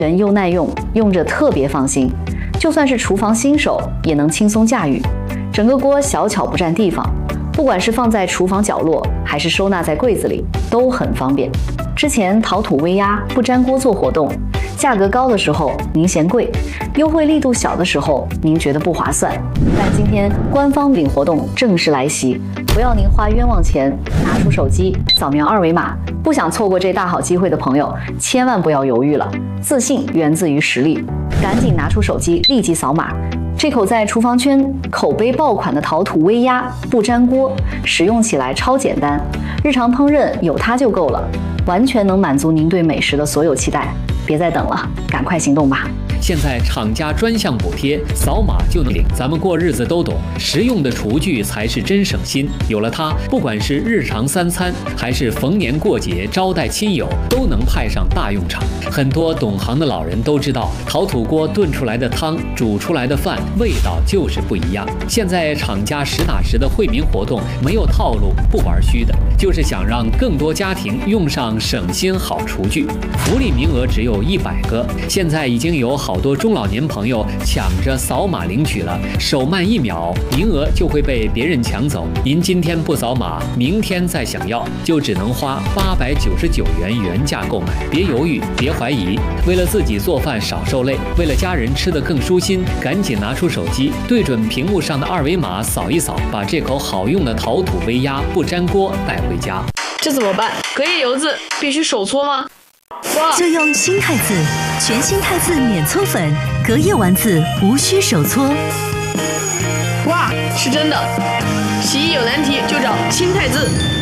全又耐用，用着特别放心。就算是厨房新手也能轻松驾驭。整个锅小巧不占地方，不管是放在厨房角落，还是收纳在柜子里，都很方便。之前陶土微压不粘锅做活动，价格高的时候您嫌贵，优惠力度小的时候您觉得不划算。但今天官方领活动正式来袭，不要您花冤枉钱，拿出手机扫描二维码。不想错过这大好机会的朋友，千万不要犹豫了。自信源自于实力，赶紧拿出手机立即扫码。这口在厨房圈口碑爆款的陶土微压不粘锅，使用起来超简单，日常烹饪有它就够了，完全能满足您对美食的所有期待。别再等了，赶快行动吧！ 现在厂家专项补贴，扫码就能领。咱们过日子都懂，实用的厨具才是真省心。有了它，不管是日常三餐，还是逢年过节招待亲友，都能派上大用场。很多懂行的老人都知道，陶土锅炖出来的汤、煮出来的饭，味道就是不一样。现在厂家实打实的惠民活动，没有套路，不玩虚的，就是想让更多家庭用上省心好厨具。福利名额只有100个，现在已经有好多中老年朋友抢着扫码领取了，手慢1秒，名额就会被别人抢走。您今天不扫码，明天再想要，就只能花899元原价购买。别犹豫，别怀疑，为了自己做饭少受累，为了家人吃得更舒心，赶紧拿出手机，对准屏幕上的二维码扫一扫，把这口好用的陶土微压不粘锅带回家。 这怎么办？隔夜油渍必须手搓吗？ 就用新汰渍，全新汰渍免搓粉，隔夜丸子无需手搓。 哇，是真的！洗衣有难题就找新汰渍。